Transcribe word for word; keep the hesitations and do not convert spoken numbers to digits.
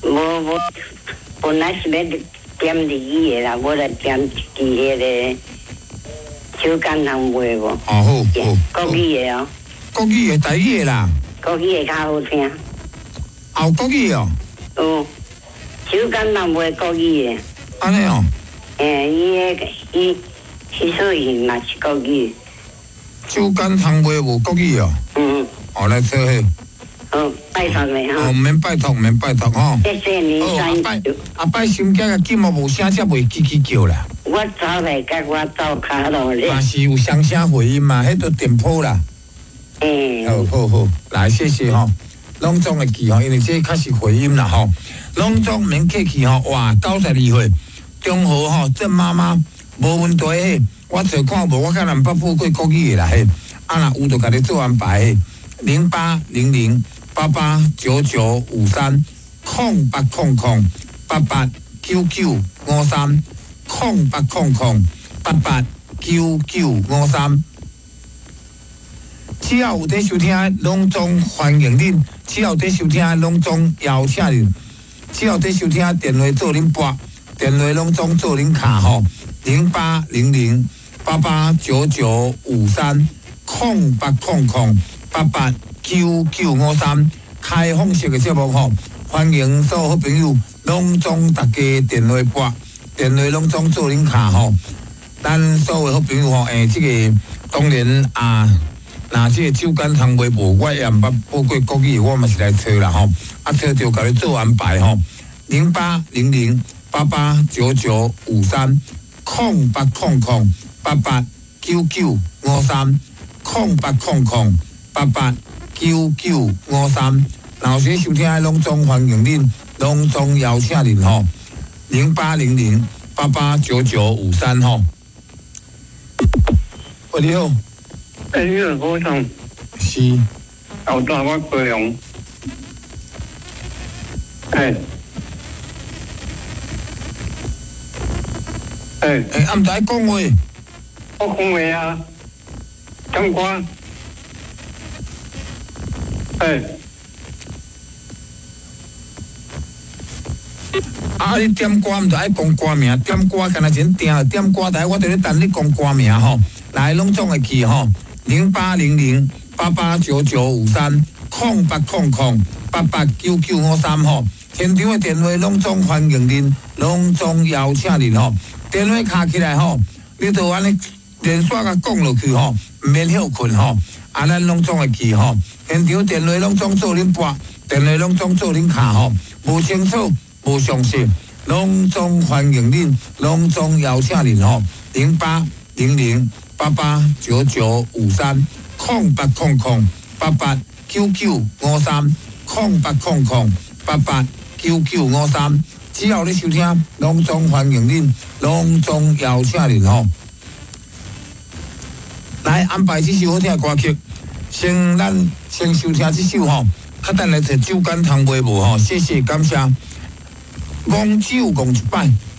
无无，本来是要点梨的啦，我来点一支迄个手干汤粿无。 哦好好。 国语的哦。 国语的、台语的啦。 国语的较好听。 哦，国语哦。 有手干汤粿国语的。 安尼哦。 诶，伊迄伊伊所以嘛是国语。 手干汤粿无国语哦。 嗯。 哦，来做伙。 好，拜托你哈。 哦，唔免拜托，唔免拜托吼。 谢谢你， 阿拜阿拜心惊个金毛无声，才袂叽叽叫啦。 我走来甲我走卡路咧。 嘛是有双声回音嘛，迄都电波啦。 诶。 好好好，来谢谢吼。拢总会记吼，因为这较是回音啦吼。拢总免客气吼，哇，九十二岁，中和吼郑妈妈无问题嘿。我做看无，我较南北富贵国语的啦嘿。啊若有就甲你做安排嘿。零八零零八八九九五三空八空空八八九九五三空八空空八八九九五三。只要有在收听，拢总欢迎恁；只要有在收听，拢总邀请恁；只要有在收听，电话做恁拨，电话拢总做恁卡吼。零八零零八八九九五三空八空空。八八九九五三开放式的节目吼，欢迎所有好朋友拢总大家电话拨，电话拢总做恁卡吼。咱所有好朋友吼，诶，这个当然啊，若这个手干汤粿无，我也毋捌报过国语，我嘛是来找啦吼。啊，找着甲你做安排吼。零八零零八八九九五三空八空空八八九九五三空八空空。八八九九五三，老师收听的拢总欢迎恁，拢总邀请恁吼。零八零零八八九九五三吼。喂，你好。 哎，你好，科长。 是。 后大我高阳。哎。哎。 哎，暗仔讲话。 我讲话啊，讲歌。哎， 啊！你点歌毋着爱讲歌名，点歌敢若真定，点歌台我伫咧等你讲歌名吼。来，拢总会记吼，零八零零八八九九五三空八空空八八九九五三吼。现场的电话拢总欢迎恁，拢总邀请恁吼。电话卡起来吼，你着安尼连续甲讲落去吼，毋免休困吼。啊，咱拢总会记吼。现场电话拢总做恁拨，电话拢总做恁卡吼，无清楚、无详细，拢总欢迎恁，拢总邀请恁吼。零八零零八八九九五三空八空空八八九九五三空八空空八八九九五三，只要你收听，拢总欢迎恁，拢总邀请恁吼。来安排这首好听的歌曲。先咱先收听这首吼，较等来摕酒干汤粿无吼，谢谢感谢。讲酒讲一摆。